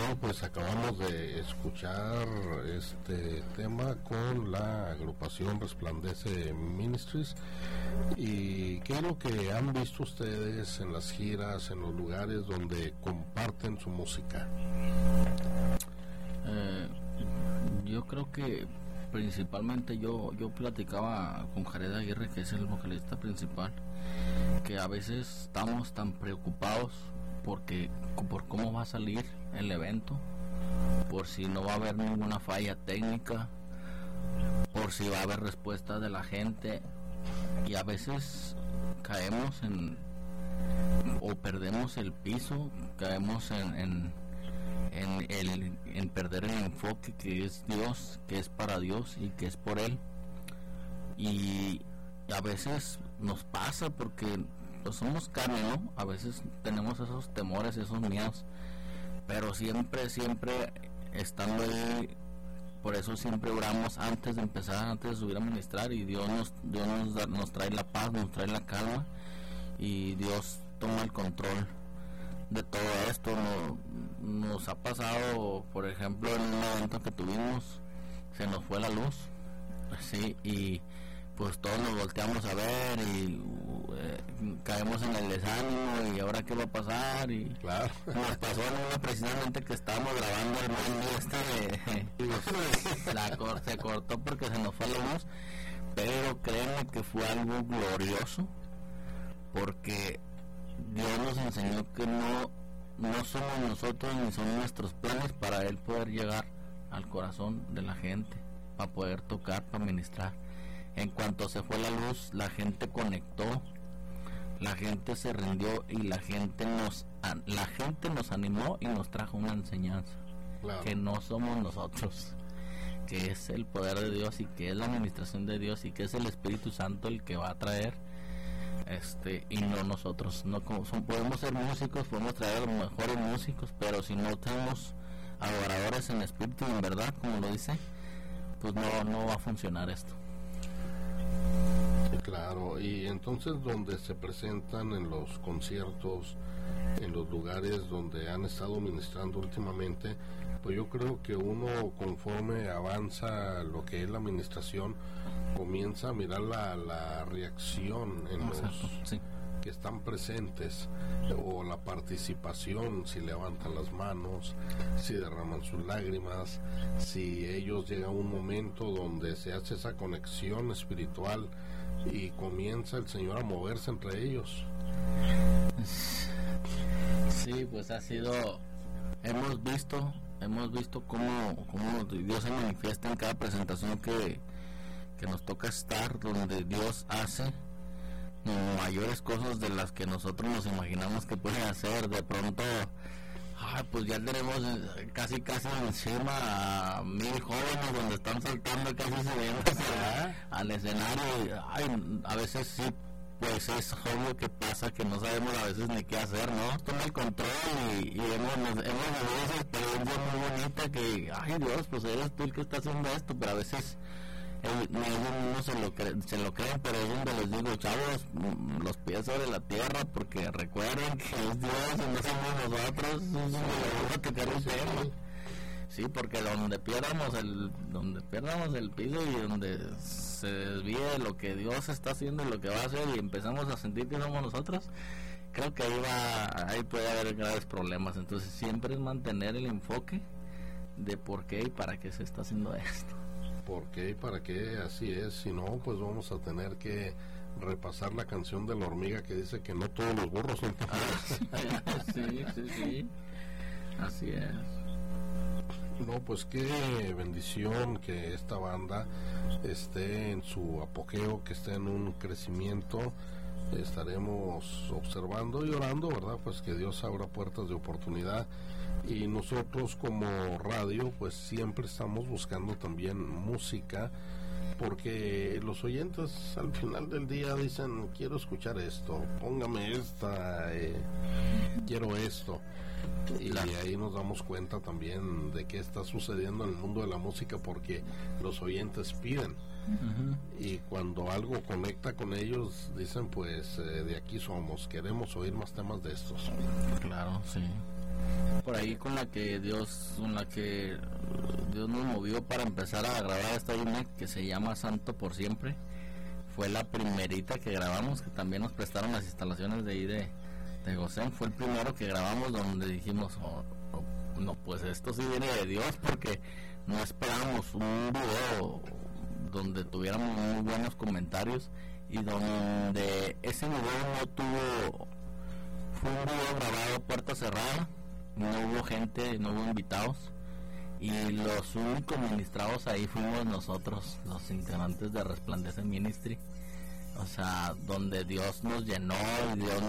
Bueno, pues acabamos de escuchar este tema con la agrupación Resplandece Ministries. ¿Y qué es lo que han visto ustedes en las giras, en los lugares donde comparten su música? Yo creo que principalmente yo platicaba con Jared Aguirre, que es el vocalista principal, que a veces estamos tan preocupados por cómo va a salir el evento, por si no va a haber ninguna falla técnica, por si va a haber respuesta de la gente, y a veces caemos o perdemos el piso, caemos en perder el enfoque que es Dios, que es para Dios y que es por Él. Y a veces nos pasa porque pues somos carne, ¿no? A veces tenemos esos temores, esos miedos, pero siempre estando ahí. Por eso siempre oramos antes de empezar, antes de subir a ministrar, y Dios nos trae la paz, nos trae la calma, y Dios toma el control de todo esto. Nos ha pasado, por ejemplo, en un evento que tuvimos, se nos fue la luz, sí, y pues todos nos volteamos a ver y caemos en el desánimo, y ahora qué va a pasar. Y claro, nos pasó precisamente que estábamos grabando el mundo se cortó porque se nos fue la luz, pero créeme que fue algo glorioso, porque Dios nos enseñó que no somos nosotros ni son nuestros planes para Él poder llegar al corazón de la gente, para poder tocar, para ministrar. En cuanto se fue la luz, la gente conectó, la gente se rindió, y la gente nos animó y nos trajo una enseñanza, claro, que no somos nosotros, que es el poder de Dios, y que es la administración de Dios, y que es el Espíritu Santo el que va a traer, y no nosotros. No podemos ser músicos, podemos traer a los mejores músicos, pero si no tenemos adoradores en espíritu y en verdad, como lo dice, pues no va a funcionar esto. Claro, y entonces donde se presentan en los conciertos, en los lugares donde han estado ministrando últimamente, pues yo creo que uno, conforme avanza lo que es la administración, comienza a mirar la reacción en los sí, que están presentes, o la participación, si levantan las manos, si derraman sus lágrimas, si ellos llegan a un momento donde se hace esa conexión espiritual y comienza el Señor a moverse entre ellos. Sí, pues hemos visto cómo Dios se manifiesta en cada presentación que nos toca estar, donde Dios hace mayores cosas de las que nosotros nos imaginamos que puede hacer. De pronto, pues ya tenemos casi encima a 1,000 jóvenes donde están saltando, casi subiendo al escenario, y a veces sí, pues es obvio que pasa que no sabemos a veces ni qué hacer, ¿no? Toma el control, y hemos vivido esa experiencia muy bonita que, ay Dios, pues eres tú el que está haciendo esto, pero a veces ellos mismos se lo creen, pero es donde les digo, chavos, los pies sobre la tierra, porque recuerden que es Dios y no somos nosotros, es que carnicero. Sí, porque donde pierdamos el piso, y donde se desvíe lo que Dios está haciendo y lo que va a hacer, y empezamos a sentir que somos nosotros, creo que ahí puede haber graves problemas. Entonces siempre es mantener el enfoque de por qué y para qué se está haciendo esto. ¿Por qué y para qué? Así es. Si no, pues vamos a tener que repasar la canción de la hormiga que dice que no todos los burros son sí, así es. No, pues qué bendición que esta banda esté en su apogeo, que esté en un crecimiento. Estaremos observando y orando, ¿verdad? Pues que Dios abra puertas de oportunidad, y nosotros como radio pues siempre estamos buscando también música, porque los oyentes al final del día dicen, quiero escuchar esto, póngame esta, quiero esto, y ahí nos damos cuenta también de qué está sucediendo en el mundo de la música, porque los oyentes piden. Uh-huh. Y cuando algo conecta con ellos, dicen, pues de aquí somos, queremos oír más temas de estos. Claro, sí. por ahí con la que Dios nos movió para empezar a grabar esta imagen que se llama Santo por Siempre. Fue la primerita que grabamos, que también nos prestaron las instalaciones de ahí de Gosén. Fue el primero que grabamos donde dijimos, no, pues esto sí viene de Dios, porque no esperábamos un video donde tuviéramos muy buenos comentarios, y donde ese video no tuvo, fue un video grabado a puerta cerrada, no hubo gente, no hubo invitados, y los únicos ministrados ahí fuimos nosotros, los integrantes de Resplandece Ministry. O sea, donde Dios nos llenó y Dios